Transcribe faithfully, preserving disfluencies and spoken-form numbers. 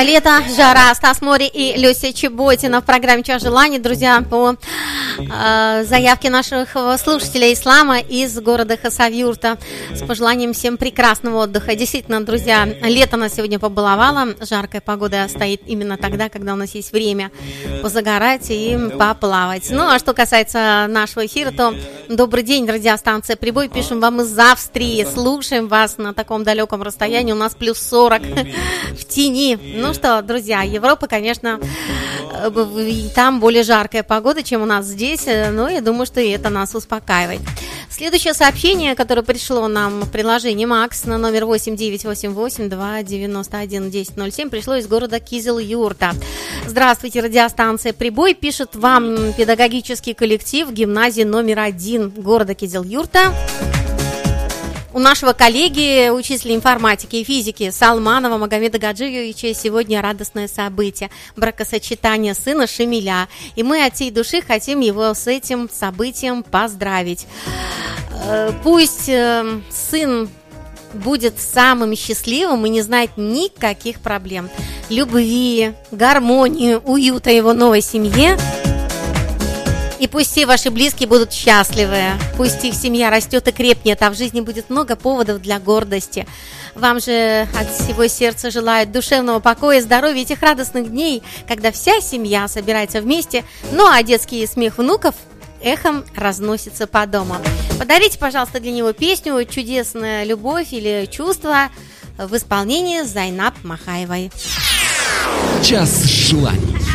Лето, жара, Стас Море и Люся Чеботина в программе «Час желаний». Друзья, по э, заявке наших слушателей Ислама из города Хасавюрта с пожеланием всем прекрасного отдыха. Действительно, друзья, лето нас сегодня побаловало. Жаркая погода стоит именно тогда, когда у нас есть время позагорать и поплавать. Ну, а что касается нашего эфира, то добрый день, радиостанция «Прибой». Пишем вам из Австрии. Слушаем вас на таком далеком расстоянии. У нас плюс сорок в тени. Ну что, друзья, Европа, конечно, там более жаркая погода, чем у нас здесь, но я думаю, что и это нас успокаивает. Следующее сообщение, которое пришло нам в приложении Макс на номер восемь девять восемь восемь два девять один десять ноль семь, пришло из города Кизилюрта. Здравствуйте, радиостанция «Прибой», пишет вам педагогический коллектив гимназии номер один города Кизилюрта. У нашего коллеги, учителя информатики и физики Салманова Магомеда Гаджиевича сегодня радостное событие – бракосочетание сына Шамиля. И мы от всей души хотим его с этим событием поздравить. Пусть сын будет самым счастливым и не знает никаких проблем. Любви, гармонии, уюта его новой семье. И пусть все ваши близкие будут счастливы, пусть их семья растет и крепнет, а в жизни будет много поводов для гордости. Вам же от всего сердца желают душевного покоя, здоровья, этих радостных дней, когда вся семья собирается вместе, ну а детский смех внуков эхом разносится по дому. Подарите, пожалуйста, для него песню «Чудесная любовь» или «Чувство» в исполнении Зайнаб Махаевой. Час желаний.